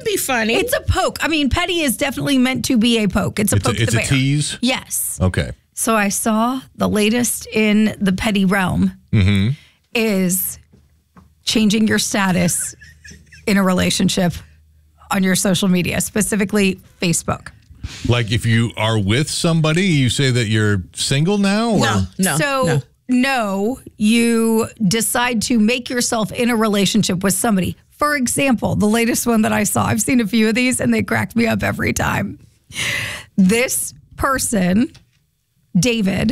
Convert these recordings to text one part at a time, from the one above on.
be funny. It's a poke. I mean, petty is definitely meant to be a poke. It's a poke to the bear. It's a tease? Yes. Okay. So I saw the latest in the petty realm is changing your status in a relationship on your social media, specifically Facebook. Like if you are with somebody, you say that you're single now? Or? No, you decide to make yourself in a relationship with somebody. For example, the latest one that I saw, I've seen a few of these and they cracked me up every time. This person, David,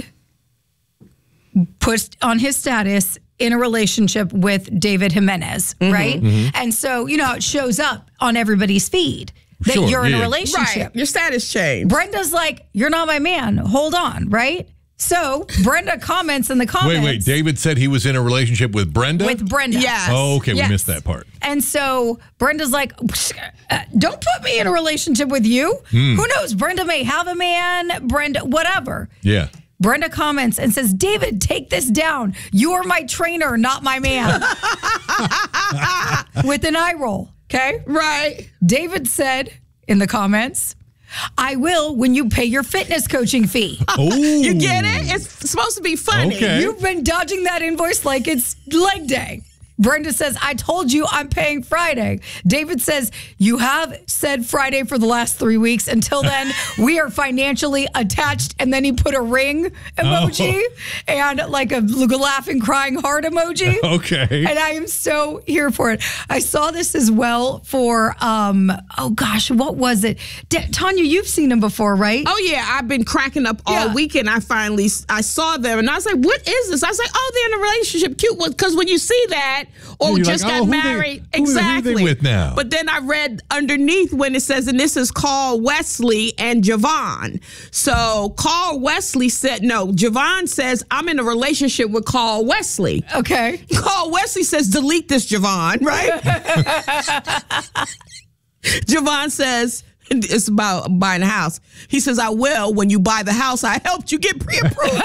put on his status in a relationship with David Jimenez, right? And so, you know, it shows up on everybody's feed that you're in a relationship. Right. Your status changed. Brenda's like, you're not my man. Hold on, right? So Brenda comments in the comments. Wait. David said he was in a relationship with Brenda? With Brenda. Yes. Oh, okay. Yes. We missed that part. And so Brenda's like, don't put me in a relationship with you. Who knows? Brenda may have a man. Brenda, whatever. Yeah. Brenda comments and says, David, take this down. You are my trainer, not my man. With an eye roll. Okay? Right. David said in the comments, I will when you pay your fitness coaching fee. Oh. You get it? It's supposed to be funny. Okay. You've been dodging that invoice like it's leg day. Brenda says, I told you I'm paying Friday. David says, you have said Friday for the last 3 weeks. Until then, we are financially attached. And then he put a ring emoji and like a laughing, crying heart emoji. Okay. And I am so here for it. I saw this as well for, oh gosh, what was it? Tanya, you've seen him before, right? Oh, yeah. I've been cracking up all weekend. I saw them and I was like, what is this? I was like, oh, they're in a relationship. Cute. Because when you see that, or you're just like, got married. Exactly. Who are they with now? But then I read underneath when it says, and this is Carl Wesley and Javon. So Carl Wesley said, no, Javon says, I'm in a relationship with Carl Wesley. Okay. Carl Wesley says, delete this, Javon, right? Javon says, it's about buying a house. He says, I will when you buy the house I helped you get pre-approved.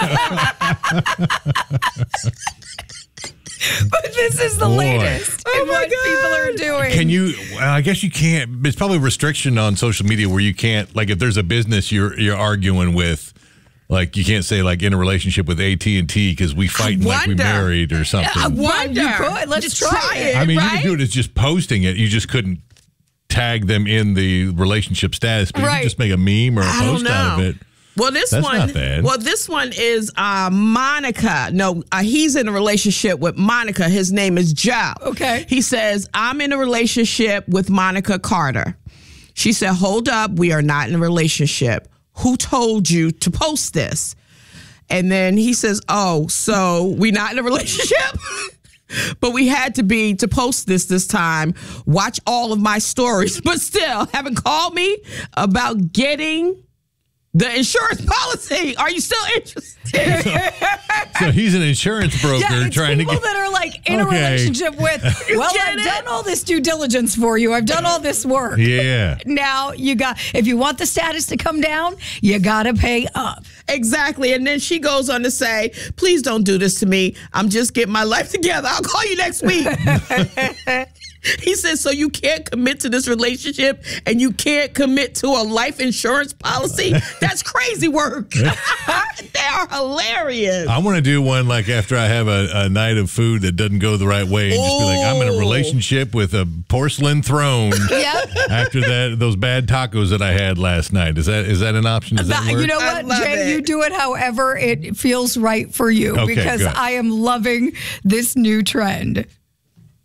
But this is the latest in what people are doing. Can you, I guess you can't, it's probably a restriction on social media where you can't, like if there's a business you're arguing with, like you can't say like in a relationship with AT&T because we fight like we married or something. I wonder. You could. Let's try it. I mean, right? you could do it as just posting it. You just couldn't tag them in the relationship status, but you could just make a meme or a post out of it. Well, this That's one, not bad. Well, this one is Monica. No, he's in a relationship with Monica. His name is Joe. Okay. He says, I'm in a relationship with Monica Carter. She said, hold up, we are not in a relationship. Who told you to post this? And then he says, oh, so we not in a relationship? But we had to post this time. Watch all of my stories, but still haven't called me about getting the insurance policy. Are you still interested? So he's an insurance broker it's trying to people get. that are like in a relationship with, well, I've done all this due diligence for you. I've done all this work. Yeah. Now if you want the status to come down, you got to pay up. Exactly. And then she goes on to say, please don't do this to me. I'm just getting my life together. I'll call you next week. He says, so you can't commit to this relationship and you can't commit to a life insurance policy? That's crazy work. They are hilarious. I want to do one like after I have a night of food that doesn't go the right way and just be like, I'm in a relationship with a porcelain throne. Yep. After those bad tacos that I had last night. Is that an option? Does that work? You know what, Jay? You do it however it feels right for you, Okay, because good. I am loving this new trend.